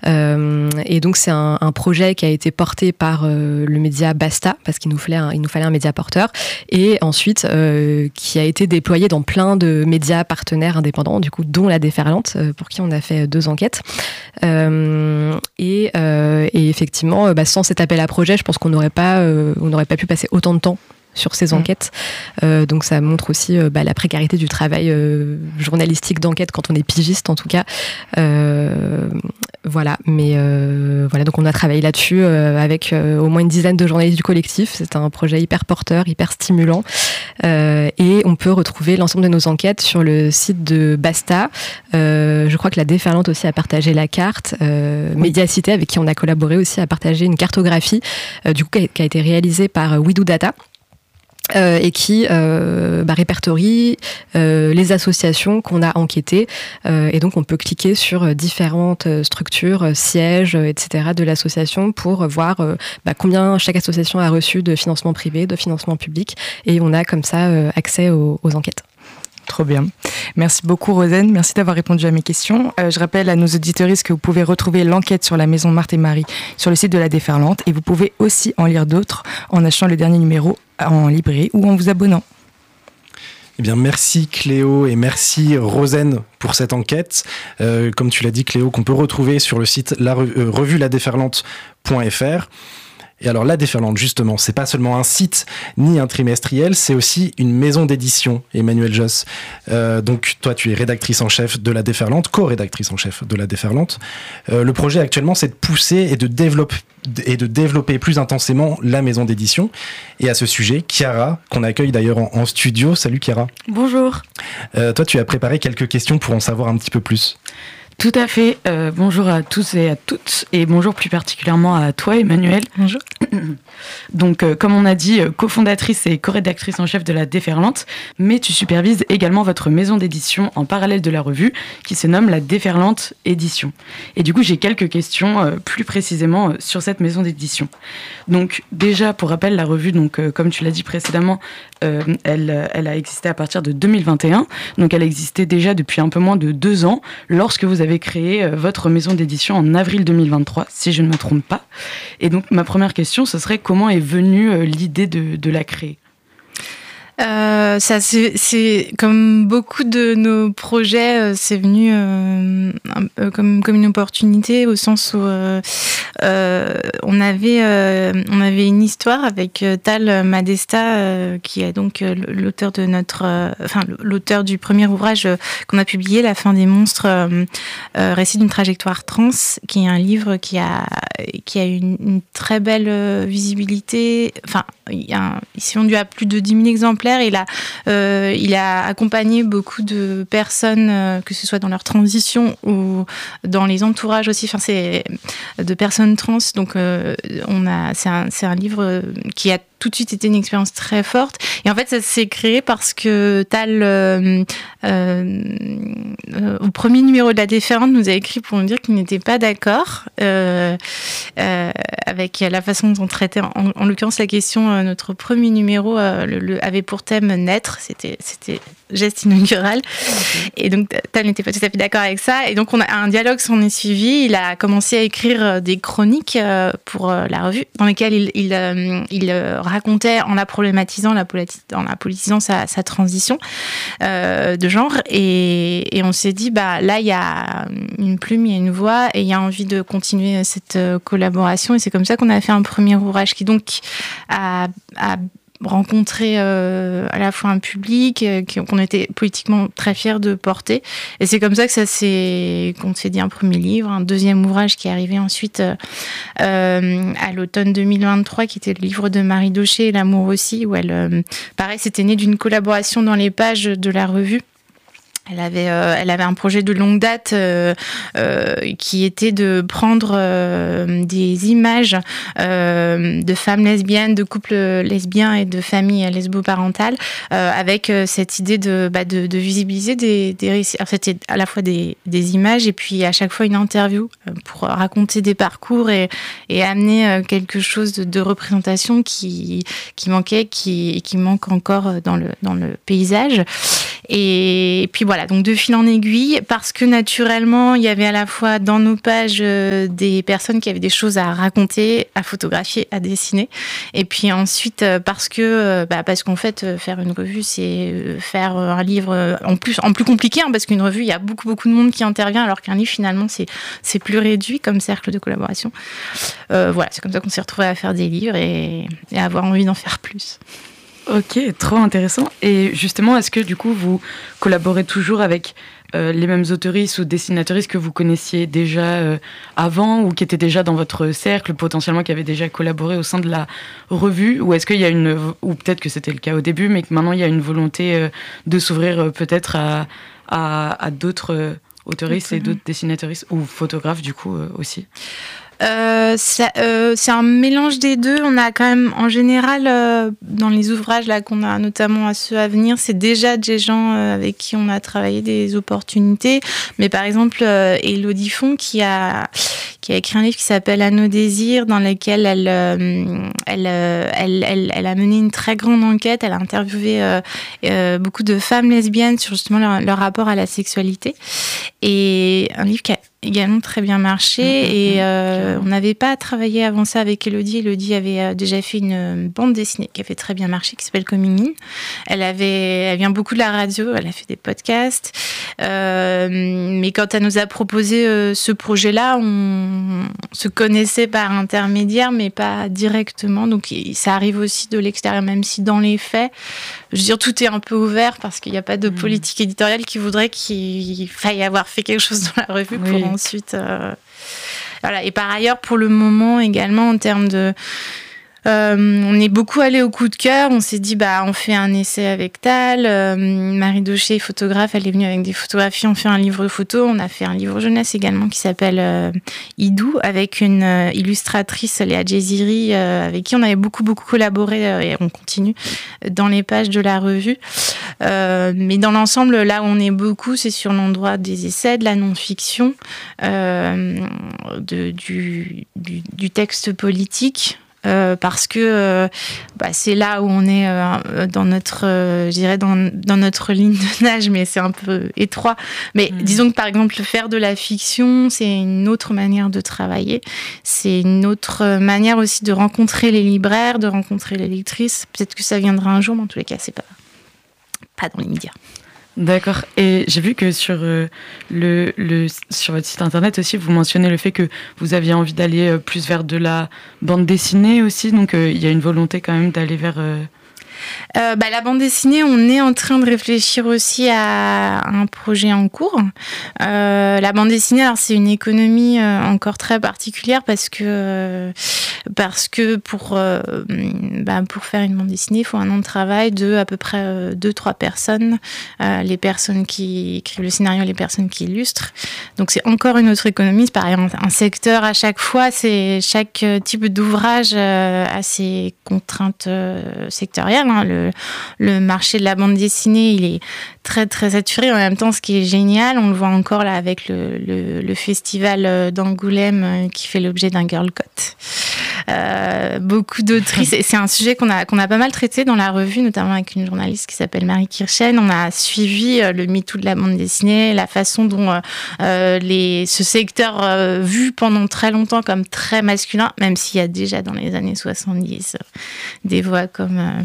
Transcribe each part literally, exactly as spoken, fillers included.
Euh, et donc c'est un, un projet qui a été porté par euh, le média Basta, parce qu'il nous fallait un, il nous fallait un média porteur, et ensuite euh, qui a été déployé dans plein de médias partenaires indépendants, du coup dont La Déferlante, euh, pour qui on a fait deux enquêtes. Euh, et, euh, et effectivement, bah, sans cet appel à projet, je pense qu'on n'aurait pas, euh, on n'aurait pas pu passer autant de temps sur ces enquêtes. Mmh. Euh, donc ça montre aussi euh, bah, la précarité du travail euh, journalistique d'enquête quand on est pigiste en tout cas. Euh, voilà, mais euh, voilà, donc on a travaillé là-dessus euh, avec euh, au moins une dizaine de journalistes du collectif. C'est un projet hyper porteur, hyper stimulant. Euh, et on peut retrouver l'ensemble de nos enquêtes sur le site de Basta. Euh, je crois que La Déferlante aussi a partagé la carte. Euh, oui. Médiacité, avec qui on a collaboré aussi, a partagé une cartographie euh, du coup, qui a, qui a été réalisée par WeDo Data. Euh, et qui euh, bah, répertorie euh, les associations qu'on a enquêtées. Euh, et donc, on peut cliquer sur différentes structures, sièges, et cetera de l'association pour voir euh, bah, combien chaque association a reçu de financement privé, de financement public. Et on a comme ça euh, accès aux, aux enquêtes. Trop bien. Merci beaucoup, Rosen. Merci d'avoir répondu à mes questions. Euh, je rappelle à nos auditeuristes que vous pouvez retrouver l'enquête sur la maison Marthe et Marie sur le site de La Déferlante, et vous pouvez aussi en lire d'autres en achetant le dernier numéro en librairie ou en vous abonnant. Eh bien, merci Cléo et merci Rosen pour cette enquête. Euh, comme tu l'as dit, Cléo, qu'on peut retrouver sur le site la re- euh, revue la déferlante point f r. Et alors, La Déferlante, justement, c'est pas seulement un site ni un trimestriel, c'est aussi une maison d'édition, Emmanuelle Josse. Euh, donc, toi, tu es rédactrice en chef de La Déferlante, co-rédactrice en chef de La Déferlante. Euh, le projet actuellement, c'est de pousser et de développer et de développer plus intensément la maison d'édition. Et à ce sujet, Chiara, qu'on accueille d'ailleurs en, en studio. Salut Chiara. Bonjour. Euh, toi, tu as préparé quelques questions pour en savoir un petit peu plus. Tout à fait. Euh, bonjour à tous et à toutes, et bonjour plus particulièrement à toi, Emmanuelle. Bonjour. Donc, euh, comme on a dit, cofondatrice et co-rédactrice en chef de La Déferlante, mais tu supervises également votre maison d'édition en parallèle de la revue, qui se nomme La Déferlante Édition. Et du coup, j'ai quelques questions euh, plus précisément euh, sur cette maison d'édition. Donc, déjà, pour rappel, la revue, donc, euh, comme tu l'as dit précédemment, euh, elle, elle a existé à partir de deux mille vingt et un. Donc, elle existait déjà depuis un peu moins de deux ans, lorsque vous avez créé euh, votre maison d'édition en avril deux mille vingt-trois, si je ne me trompe pas. Et donc, ma première question, ce serait comment est venue euh, l'idée de, de la créer ? Euh, ça, c'est, c'est comme beaucoup de nos projets, euh, c'est venu euh, un, comme, comme une opportunité au sens où euh, euh, on avait euh, on avait une histoire avec Tal Madesta euh, qui est donc l'auteur de notre, euh, enfin l'auteur du premier ouvrage qu'on a publié, La fin des monstres, euh, euh, récit d'une trajectoire trans, qui est un livre qui a qui a une, une très belle visibilité. Enfin, il, y a un, il s'est vendu à plus de dix mille exemplaires. Il a, euh, il a accompagné beaucoup de personnes, euh, que ce soit dans leur transition ou dans les entourages aussi. Enfin, c'est de personnes trans. Donc, euh, on a, c'est un, c'est un livre qui a tout de suite été une expérience très forte. Et en fait, ça s'est créé parce que Tal, euh, euh, euh, au premier numéro de La Déferlante, nous a écrit pour nous dire qu'il n'était pas d'accord euh, euh, avec la façon dont on traitait, en, en l'occurrence, la question. Euh, notre premier numéro euh, le, le, avait pour thème naître. C'était, c'était geste inaugural. Okay. Et donc, Tal n'était pas tout à fait d'accord avec ça. Et donc, on a un dialogue s'en est suivi. Il a commencé à écrire des chroniques euh, pour euh, la revue, dans lesquelles il, il, euh, il euh, racontait en la problématisant, la politi- en la politisant sa, sa transition euh, de genre. Et, et on s'est dit, bah, là, il y a une plume, il y a une voix, et il y a envie de continuer cette collaboration. Et c'est comme ça qu'on a fait un premier ouvrage qui, donc, a, a rencontrer euh, à la fois un public euh, qu'on était politiquement très fiers de porter, et c'est comme ça que ça s'est qu'on s'est dit un premier livre, un deuxième ouvrage qui est arrivé ensuite euh, euh, à l'automne deux mille vingt-trois, qui était le livre de Marie Daucher, L'amour aussi, où elle euh, pareil, c'était né d'une collaboration dans les pages de la revue. Elle avait, euh, elle avait un projet de longue date euh, euh, qui était de prendre euh, des images euh, de femmes lesbiennes, de couples lesbiens et de familles lesbo-parentales, euh, avec euh, cette idée de, bah, de, de visibiliser des, des récits. Alors, c'était à la fois des, des images et puis à chaque fois une interview euh, pour raconter des parcours et, et amener euh, quelque chose de, de représentation qui, qui manquait, qui, qui manque encore dans le, dans le paysage. Et, et puis voilà, donc de fil en aiguille, parce que naturellement, il y avait à la fois dans nos pages euh, des personnes qui avaient des choses à raconter, à photographier, à dessiner. Et puis ensuite, euh, parce que, euh, bah, parce qu'en fait, euh, faire une revue, c'est euh, faire un livre euh, en plus, en plus compliqué, hein, parce qu'une revue, il y a beaucoup, beaucoup de monde qui intervient, alors qu'un livre, finalement, c'est, c'est plus réduit comme cercle de collaboration. Euh, voilà, c'est comme ça qu'on s'est retrouvés à faire des livres et, et à avoir envie d'en faire plus. Ok, trop intéressant. Et justement, est-ce que du coup, vous collaborez toujours avec euh, les mêmes auteuristes ou dessinatrices que vous connaissiez déjà euh, avant ou qui étaient déjà dans votre cercle, potentiellement qui avaient déjà collaboré au sein de la revue? Ou est-ce qu'il y a une, ou peut-être que c'était le cas au début, mais que maintenant il y a une volonté euh, de s'ouvrir euh, peut-être à, à, à d'autres euh, auteuristes et d'autres dessinatrices ou photographes du coup euh, aussi? Euh, ça, euh, c'est un mélange des deux. On a quand même, en général, euh, dans les ouvrages là qu'on a, notamment à ceux à venir, c'est déjà des gens euh, avec qui on a travaillé des opportunités. Mais par exemple, euh, Élodie Font qui a qui a écrit un livre qui s'appelle À nos désirs, dans lequel elle euh, elle, euh, elle elle elle a mené une très grande enquête. Elle a interviewé euh, euh, beaucoup de femmes lesbiennes sur justement leur, leur rapport à la sexualité. Et un livre qui a également très bien marché. Mmh, et euh, on n'avait pas travaillé avant ça avec Élodie. Élodie avait déjà fait une bande dessinée qui avait très bien marché, qui s'appelle Coming In. Elle, avait, elle vient beaucoup de la radio, elle a fait des podcasts. Euh, mais quand elle nous a proposé euh, ce projet-là, on se connaissait par intermédiaire, mais pas directement. Donc ça arrive aussi de l'extérieur, même si dans les faits, je veux dire, tout est un peu ouvert parce qu'il n'y a pas de politique éditoriale qui voudrait qu'il faille avoir fait quelque chose dans la revue pour oui. ensuite... Euh, voilà. Et par ailleurs, pour le moment également, en termes de... Euh, on est beaucoup allé au coup de cœur. On s'est dit, bah, on fait un essai avec Tal. Euh, Marie Daucher, photographe, elle est venue avec des photographies. On fait un livre photo. On a fait un livre jeunesse également qui s'appelle euh, Idou, avec une euh, illustratrice, Léa Djeziri, euh, avec qui on avait beaucoup, beaucoup collaboré euh, et on continue dans les pages de la revue. Euh, mais dans l'ensemble, là où on est beaucoup, c'est sur l'endroit des essais, de la non-fiction, euh, de, du, du, du texte politique. Euh, parce que euh, bah, c'est là où on est euh, dans notre, euh, je dirais dans, dans notre ligne de nage, mais c'est un peu étroit. Mais mmh. disons que par exemple, faire de la fiction, c'est une autre manière de travailler. C'est une autre manière aussi de rencontrer les libraires, de rencontrer les lectrices. Peut-être que ça viendra un jour, mais en tous les cas, c'est pas, pas dans l'immédiat. D'accord. Et j'ai vu que sur, euh, le, le, sur votre site internet aussi, vous mentionnez le fait que vous aviez envie d'aller plus vers de la bande dessinée aussi. Donc, euh, il y a une volonté quand même d'aller vers... Euh... Euh, bah, la bande dessinée, on est en train de réfléchir aussi à un projet en cours. Euh, la bande dessinée, alors c'est une économie euh, encore très particulière parce que euh, parce que pour euh, bah, pour faire une bande dessinée, il faut un an de travail de à peu près euh, deux trois personnes, euh, les personnes qui écrivent le scénario, les personnes qui illustrent. Donc c'est encore une autre économie. C'est pareil, un, un secteur à chaque fois. C'est chaque type d'ouvrage euh, a ses contraintes euh, sectorielles. Le, le marché de la bande dessinée, il est très très saturé. En même temps, ce qui est génial, on le voit encore là avec le, le, le festival d'Angoulême qui fait l'objet d'un Girl Cut. Euh, beaucoup d'autrices, et c'est un sujet qu'on a, qu'on a pas mal traité dans la revue, notamment avec une journaliste qui s'appelle Marie Kirchen. On a suivi le MeToo de la bande dessinée, la façon dont euh, les, ce secteur euh, vu pendant très longtemps comme très masculin, même s'il y a déjà dans les années soixante-dix euh, des voix comme... Euh,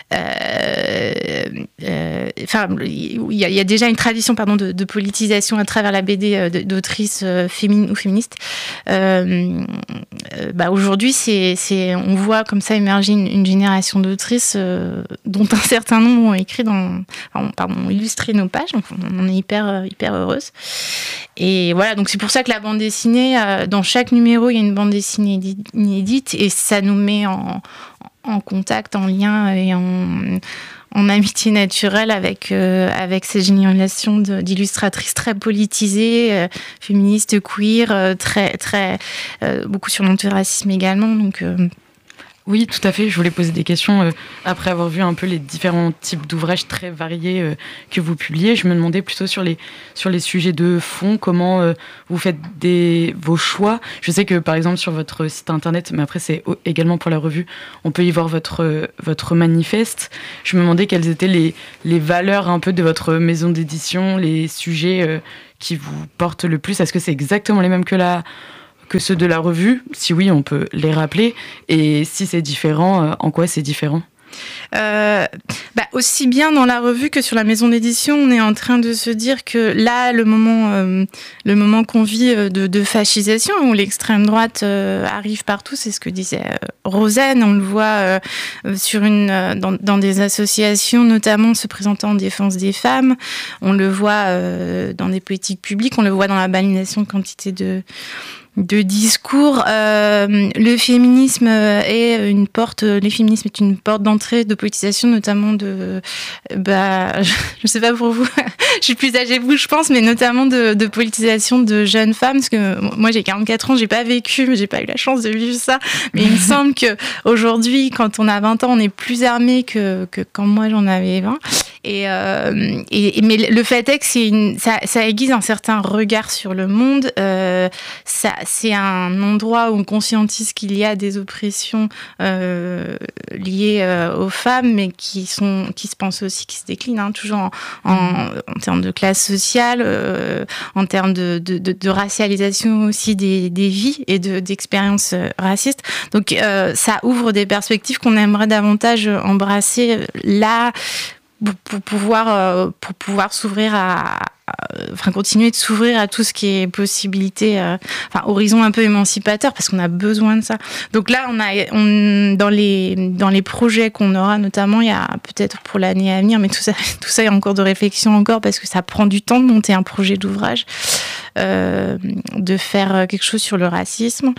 euh, enfin, il y, y a déjà une tradition pardon, de, de politisation à travers la B D d'autrices euh, féminines ou féministes. Euh, euh, bah aujourd'hui, c'est, c'est, on voit comme ça émerger une, une génération d'autrices euh, dont un certain nombre ont écrit dans, enfin, pardon, ont illustré nos pages. Donc on en est hyper, hyper heureuse. Et voilà, donc c'est pour ça que la bande dessinée, euh, dans chaque numéro, il y a une bande dessinée inédite et ça nous met en, en contact, en lien et en, en amitié naturelle avec, euh, avec ces générations de, d'illustratrices très politisées, euh, féministes, queer, euh, très, très, euh, beaucoup sur l'antiracisme également. Donc, euh, Oui, tout à fait. Je voulais poser des questions euh, après avoir vu un peu les différents types d'ouvrages très variés euh, que vous publiez. Je me demandais plutôt sur les, sur les sujets de fond, comment euh, vous faites des, vos choix. Je sais que par exemple sur votre site internet, mais après c'est également pour la revue, on peut y voir votre, euh, votre manifeste. Je me demandais quelles étaient les, les valeurs un peu de votre maison d'édition, les sujets euh, qui vous portent le plus. Est-ce que c'est exactement les mêmes que la... que ceux de la revue? Si oui, on peut les rappeler. Et si c'est différent, euh, en quoi c'est différent? Euh, bah aussi bien dans la revue que sur la maison d'édition, on est en train de se dire que là, le moment, euh, le moment qu'on vit de, de fascisation, où l'extrême droite euh, arrive partout, c'est ce que disait euh, Rosen. On le voit euh, sur une, euh, dans, dans des associations, notamment se présentant en défense des femmes. On le voit euh, dans des politiques publiques. On le voit dans la balisation de quantité de de discours. Euh, le féminisme est une porte, le féminisme est une porte d'entrée de politisation, notamment de, bah, je, je sais pas pour vous, je suis plus âgée que vous, je pense, mais notamment de, de politisation de jeunes femmes, parce que moi j'ai quarante-quatre ans, j'ai pas vécu, j'ai pas eu la chance de vivre ça, mais il me semble que aujourd'hui, quand on a vingt ans, on est plus armé que, que quand moi j'en avais vingt. Et, euh, et, mais le fait est que c'est une, ça, ça aiguise un certain regard sur le monde. Euh, ça, c'est un endroit où on conscientise qu'il y a des oppressions euh, liées euh, aux femmes, mais qui sont, qui se pensent aussi, qui se déclinent hein, toujours en, en, en termes de classe sociale, euh, en termes de, de, de, de racialisation aussi des, des vies et de, d'expériences racistes. Donc euh, ça ouvre des perspectives qu'on aimerait davantage embrasser là. Pour, pour pouvoir euh, pour pouvoir s'ouvrir à, à enfin continuer de s'ouvrir à tout ce qui est possibilité euh, enfin horizon un peu émancipateur parce qu'on a besoin de ça. Donc là on a on dans les dans les projets qu'on aura notamment, il y a peut-être pour l'année à venir, mais tout ça tout ça est en cours de réflexion encore parce que ça prend du temps de monter un projet d'ouvrage. Euh, de faire quelque chose sur le racisme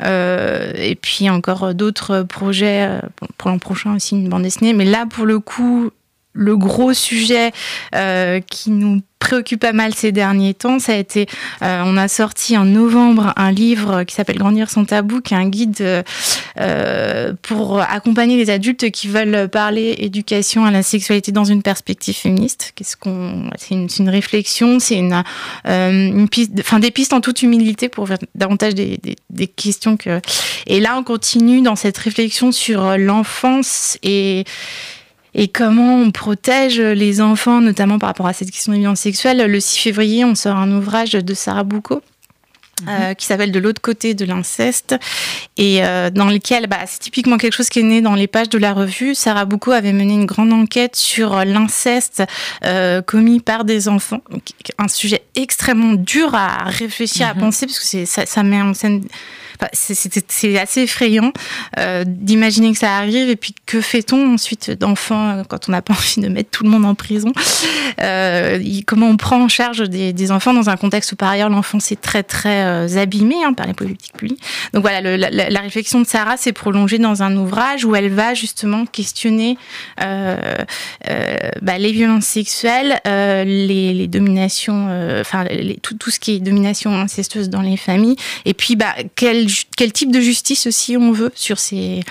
euh, et puis encore d'autres projets euh, pour l'an prochain aussi une bande dessinée, mais là pour le coup le gros sujet euh, qui nous préoccupe pas mal ces derniers temps, ça a été, euh, on a sorti en novembre un livre qui s'appelle Grandir sans tabou, qui est un guide euh, pour accompagner les adultes qui veulent parler éducation à la sexualité dans une perspective féministe. Qu'est-ce qu'on, c'est une, c'est une réflexion, c'est une, euh, une piste, enfin des pistes en toute humilité pour faire davantage des, des, des questions que. Et là, on continue dans cette réflexion sur l'enfance et Et comment on protège les enfants, notamment par rapport à cette question des violences sexuelles. Le six février, on sort un ouvrage de Sarah Boucaud, mmh. euh, qui s'appelle « De l'autre côté de l'inceste », et euh, dans lequel, bah, c'est typiquement quelque chose qui est né dans les pages de la revue. Sarah Boucaud avait mené une grande enquête sur l'inceste euh, commis par des enfants. Donc, un sujet extrêmement dur à réfléchir, mmh. à penser, parce que c'est, ça, ça met en scène... C'est, c'est, c'est assez effrayant euh, d'imaginer que ça arrive, et puis que fait-on ensuite d'enfants quand on n'a pas envie de mettre tout le monde en prison, euh, comment on prend en charge des, des enfants dans un contexte où par ailleurs l'enfance est très très euh, abîmée hein, par les politiques publiques. Donc voilà, le, la, la réflexion de Sarah s'est prolongée dans un ouvrage où elle va justement questionner euh, euh, bah, les violences sexuelles, euh, les, les dominations, enfin euh, tout, tout ce qui est domination incestueuse dans les familles, et puis bah, quel quel type de justice aussi on veut sur ces,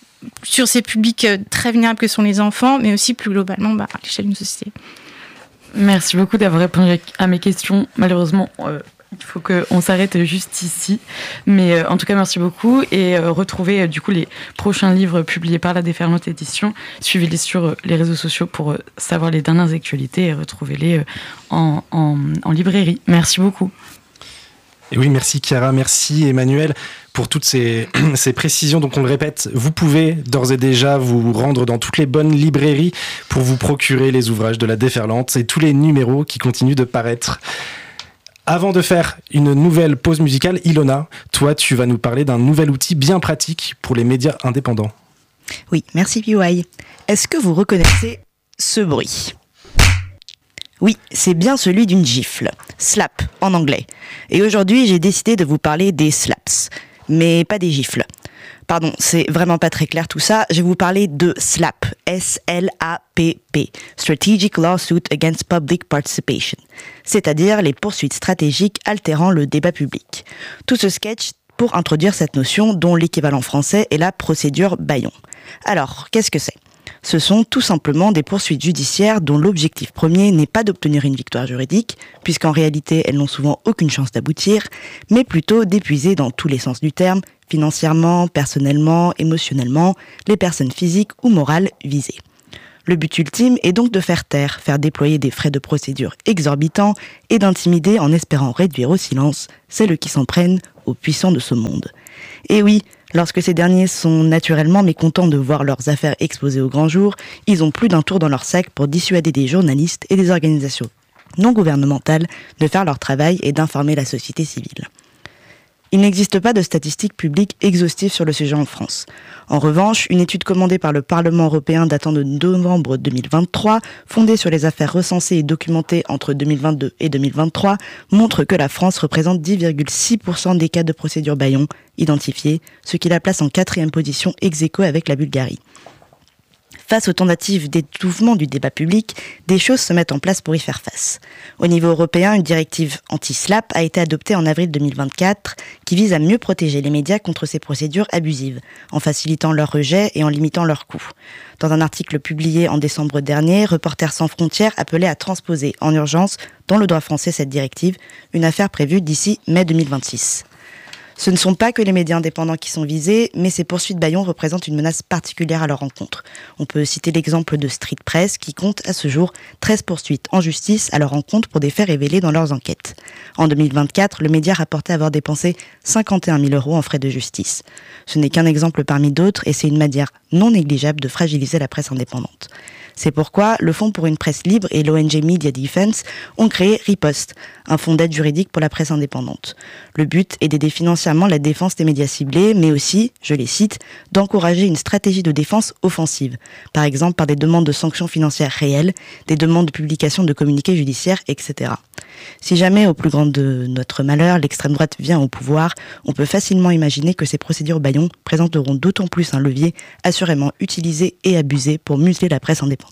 sur ces publics très vulnérables que sont les enfants, mais aussi plus globalement bah, à l'échelle d'une société. Merci beaucoup d'avoir répondu à mes questions. Malheureusement, euh, il faut qu'on s'arrête juste ici. Mais euh, en tout cas, merci beaucoup. Et euh, retrouvez euh, du coup les prochains livres publiés par la Déferlante Édition. Suivez-les sur euh, les réseaux sociaux pour euh, savoir les dernières actualités et retrouvez-les euh, en, en, en librairie. Merci beaucoup. Et oui, merci Chiara, merci Emmanuel pour toutes ces, ces précisions. Donc on le répète, vous pouvez d'ores et déjà vous rendre dans toutes les bonnes librairies pour vous procurer les ouvrages de la Déferlante et tous les numéros qui continuent de paraître. Avant de faire une nouvelle pause musicale, Ilona, toi tu vas nous parler d'un nouvel outil bien pratique pour les médias indépendants. Oui, merci P Y. Est-ce que vous reconnaissez ce bruit ? Oui, c'est bien celui d'une gifle. Slap, en anglais. Et aujourd'hui, j'ai décidé de vous parler des slaps. Mais pas des gifles. Pardon, c'est vraiment pas très clair tout ça. Je vais vous parler de SLAP. S L A P P. Strategic Lawsuit Against Public Participation. C'est-à-dire les poursuites stratégiques altérant le débat public. Tout ce sketch pour introduire cette notion dont l'équivalent français est la procédure Bayon. Alors, qu'est-ce que c'est ? Ce sont tout simplement des poursuites judiciaires dont l'objectif premier n'est pas d'obtenir une victoire juridique, puisqu'en réalité elles n'ont souvent aucune chance d'aboutir, mais plutôt d'épuiser dans tous les sens du terme, financièrement, personnellement, émotionnellement, les personnes physiques ou morales visées. Le but ultime est donc de faire taire, faire déployer des frais de procédure exorbitants et d'intimider en espérant réduire au silence celles qui s'en prennent aux puissants de ce monde. Et oui, lorsque ces derniers sont naturellement mécontents de voir leurs affaires exposées au grand jour, ils ont plus d'un tour dans leur sac pour dissuader des journalistes et des organisations non gouvernementales de faire leur travail et d'informer la société civile. Il n'existe pas de statistiques publiques exhaustives sur le sujet en France. En revanche, une étude commandée par le Parlement européen datant de novembre deux mille vingt-trois, fondée sur les affaires recensées et documentées entre deux mille vingt-deux et deux mille vingt-trois, montre que la France représente dix virgule six pour cent des cas de procédure Bayon identifiés, ce qui la place en quatrième position ex aequo avec la Bulgarie. Face aux tentatives d'étouffement du débat public, des choses se mettent en place pour y faire face. Au niveau européen, une directive anti-slap a été adoptée en avril deux mille vingt-quatre qui vise à mieux protéger les médias contre ces procédures abusives, en facilitant leur rejet et en limitant leurs coûts. Dans un article publié en décembre dernier, Reporters sans frontières appelait à transposer en urgence dans le droit français cette directive, une affaire prévue d'ici mai deux mille vingt-six. Ce ne sont pas que les médias indépendants qui sont visés, mais ces poursuites Bayon représentent une menace particulière à leur encontre. On peut citer l'exemple de Street Press qui compte à ce jour treize poursuites en justice à leur encontre pour des faits révélés dans leurs enquêtes. En deux mille vingt-quatre, le média rapportait avoir dépensé cinquante et un mille euros en frais de justice. Ce n'est qu'un exemple parmi d'autres et c'est une manière non négligeable de fragiliser la presse indépendante. C'est pourquoi le Fonds pour une presse libre et l'O N G Media Defense ont créé Riposte, un fonds d'aide juridique pour la presse indépendante. Le but est d'aider financièrement la défense des médias ciblés, mais aussi, je les cite, d'encourager une stratégie de défense offensive, par exemple par des demandes de sanctions financières réelles, des demandes de publication de communiqués judiciaires, et cetera. Si jamais, au plus grand de notre malheur, l'extrême droite vient au pouvoir, on peut facilement imaginer que ces procédures Bayon présenteront d'autant plus un levier assurément utilisé et abusé pour museler la presse indépendante.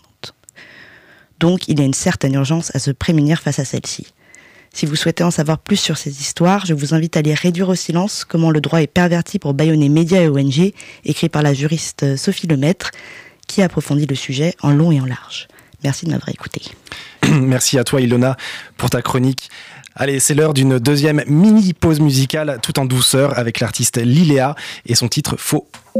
Donc, il y a une certaine urgence à se prémunir face à celle-ci. Si vous souhaitez en savoir plus sur ces histoires, je vous invite à lire Réduire au silence, comment le droit est perverti pour bâillonner médias et O N G, écrit par la juriste Sophie Lemaître, qui approfondit le sujet en long et en large. Merci de m'avoir écouté. Merci à toi, Ilona, pour ta chronique. Allez, c'est l'heure d'une deuxième mini-pause musicale, tout en douceur, avec l'artiste Liléa et son titre Faux.